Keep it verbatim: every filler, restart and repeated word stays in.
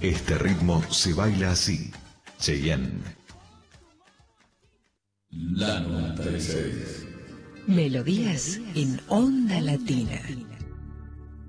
Este ritmo se baila así. Cheyenne. La noventa y seis. Melodías en Onda Latina.